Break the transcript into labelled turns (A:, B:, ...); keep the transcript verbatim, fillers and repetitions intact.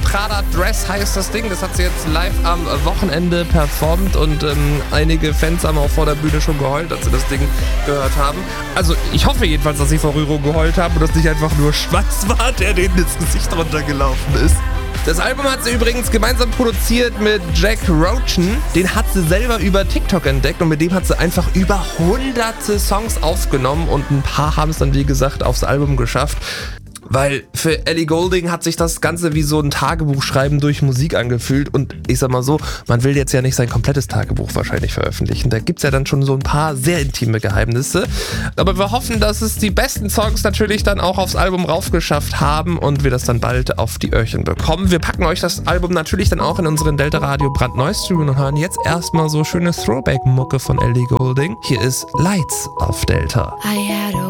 A: Prada Dress heißt das Ding. Das hat sie jetzt live am Wochenende performt und ähm, einige Fans haben auch vor der Bühne schon geheult, als sie das Ding gehört haben. Also ich hoffe jedenfalls, dass sie vor Rührung geheult haben und dass nicht einfach nur Schweiß war, der denen ins Gesicht runtergelaufen ist. Das Album hat sie übrigens gemeinsam produziert mit Jack Roachen. Den hat sie selber über TikTok entdeckt und mit dem hat sie einfach über hunderte Songs aufgenommen und ein paar haben es dann, wie gesagt, aufs Album geschafft. Weil für Ellie Goulding hat sich das Ganze wie so ein Tagebuchschreiben durch Musik angefühlt und ich sag mal so, man will jetzt ja nicht sein komplettes Tagebuch wahrscheinlich veröffentlichen. Da gibt's ja dann schon so ein paar sehr intime Geheimnisse. Aber wir hoffen, dass es die besten Songs natürlich dann auch aufs Album raufgeschafft haben und wir das dann bald auf die Öhrchen bekommen. Wir packen euch das Album natürlich dann auch in unseren Delta Radio brandneu Stream und hören jetzt erstmal so schöne Throwback-Mucke von Ellie Goulding. Hier ist Lights auf Delta.
B: I had a